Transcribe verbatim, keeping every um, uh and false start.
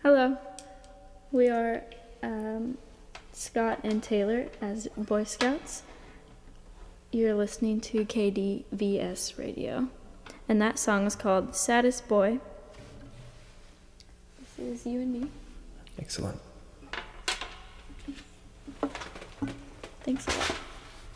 Hello. We are um, Scott and Taylor as Boy Scouts. You're listening to K D V S Radio. And that song is called Saddest Boy. This is you and me. Excellent. Thanks a lot.